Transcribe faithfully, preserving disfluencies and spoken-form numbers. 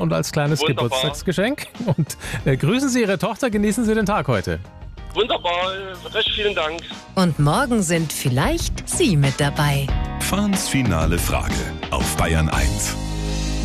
und als kleines Wunderbar. Geburtstagsgeschenk. Und äh, grüßen Sie Ihre Tochter, genießen Sie den Tag heute. Wunderbar, recht vielen Dank. Und morgen sind vielleicht Sie mit dabei. Fahns finale Frage auf Bayern eins.